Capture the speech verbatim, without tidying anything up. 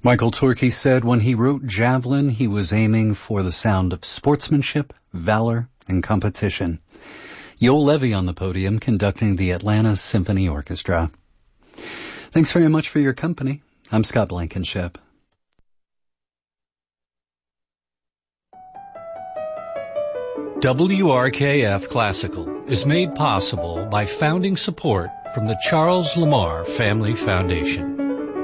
Michael Turkey said when he wrote Javelin, he was aiming for the sound of sportsmanship, valor, and competition. Yoel Levy on the podium conducting the Atlanta Symphony Orchestra. Thanks very much for your company. I'm Scott Blankenship. W R K F Classical is made possible by founding support from the Charles Lamar Family Foundation.